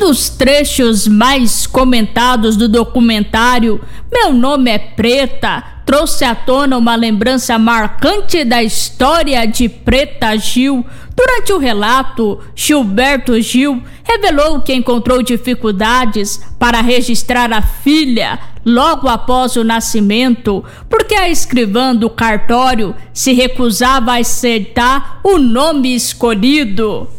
dos trechos mais comentados do documentário Meu Nome é Preta trouxe à tona uma lembrança marcante da história de Preta Gil. Durante o relato, Gilberto Gil revelou que encontrou dificuldades para registrar a filha logo após o nascimento, porque a escrivã do cartório se recusava a aceitar o nome escolhido.